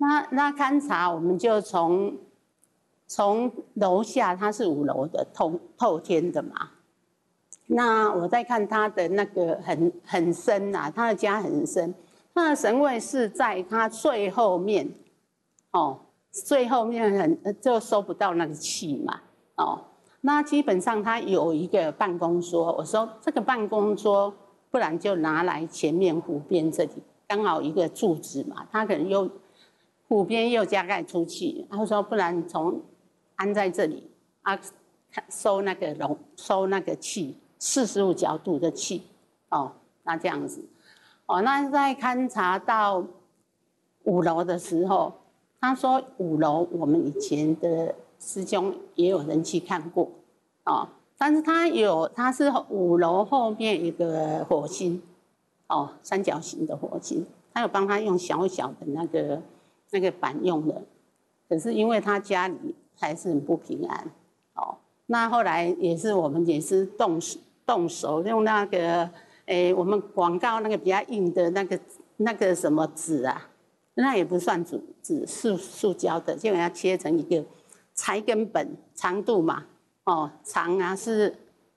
那勘察，我们就从楼下，它是5楼的透天的嘛。那我在看他的那个很深啊，他的家很深，他的神位是在他最后面，哦，最后面就收不到那个气嘛，哦，那基本上他有一个办公桌，我说这个办公桌，不然就拿来前面湖边这里，刚好一个柱子嘛，他可能又湖边又加盖出去，他说不然安在这里啊，收那个气。45角度的气，哦，那这样子，哦，那在勘察到5楼的时候，他说5楼我们以前的师兄也有人去看过，哦，但是他是5楼后面一个火星，哦，三角形的火星，他有帮他用小小的那个板用的，可是因为他家里还是很不平安，哦，那后来我们也是动手用那个，我们广告那个比较硬的那个什么纸啊，那也不算纸，塑胶的，就给它切成一个裁根本，长度嘛，哦，长啊是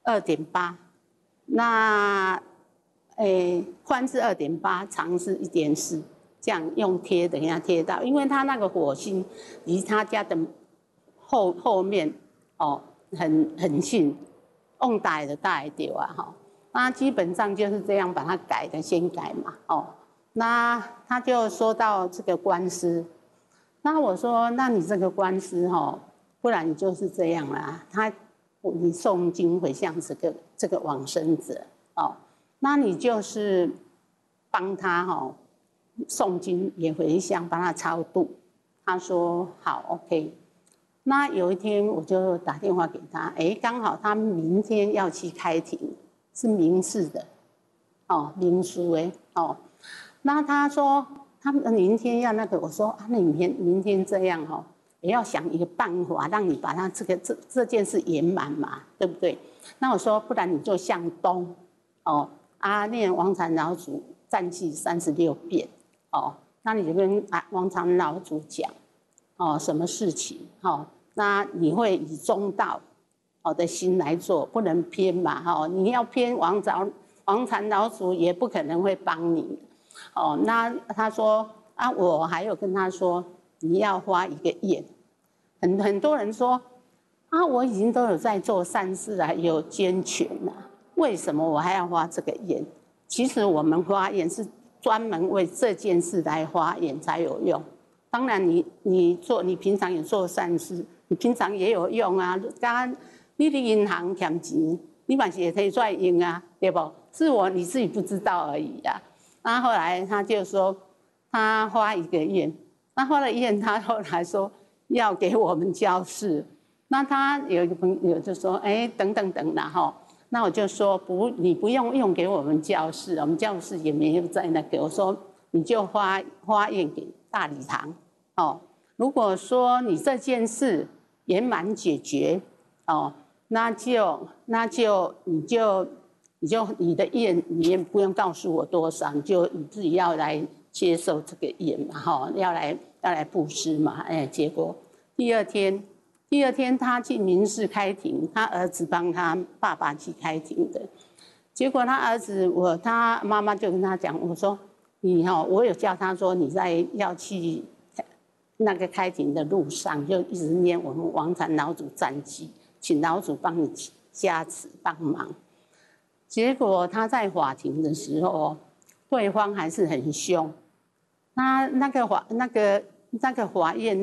2.8，那宽是2.8，长是1.4，这样用贴的给它贴到，因为它那个火星离他家的后面哦很近。用大的大一点啊，哈，那基本上就是这样把它改的，先改嘛，哦，那他就说到这个官司，那我说，那你这个官司哈，不然你就是这样啦，你诵经回向这个往生者，哦，那你就是帮他哈诵经也回向，帮他超度，他说好 ，OK。那有一天我就打电话给他，刚好他明天要去开庭，是民事的，哦，民诉哦。那他说他们明天要那个，我说啊，那明天这样哦，也要想一个办法，让你把他这件事圆满嘛，对不对？那我说不然你就向东，哦，念王禅老祖战绩36遍，哦，那你就跟王禅老祖讲。哦，什么事情？哦，那你会以中道的心来做，不能偏嘛，哈，你要偏王禅老祖也不可能会帮你。哦，那他说啊，我还有跟他说，你要花一个愿。很多人说啊，我已经都有在做善事了，有捐钱了，为什么我还要花这个愿？其实我们花愿是专门为这件事来花愿才有用。当然你平常也做善事，你平常也有用啊。刚刚你的银行欠钱，你嘛是也可以出来用啊，对不？是你自己不知道而已啊。那后来他就说他花一个愿，那花了愿，他后来说要给我们教室。那他有一个朋友就说，等啦哈。那我就说你不用给我们教室，我们教室也没有在那个。我说你就花愿给大礼堂。哦，如果说你这件事圆满解决，哦，那就你的愿，你也不用告诉我多少，你自己要来接受这个愿嘛，哈，要来布施嘛，结果第二天他去民事开庭，他儿子帮他爸爸去开庭的，结果他妈妈就跟他讲，我说我有叫他说要去。那个开庭的路上，就一直念我们王禅老祖战绩，请老祖帮你加持帮忙。结果他在法庭的时候，对方还是很凶。那个法院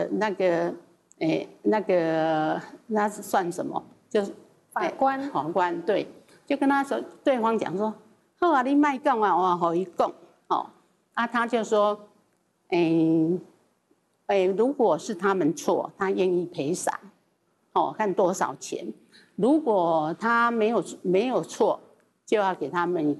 那是算什么？就是法官对，就跟他说，对方讲说，好啊，你卖讲啊，我好一讲，哦，他就说，如果是他们错，他愿意赔偿，哦，看多少钱。如果他没有错，就要给他们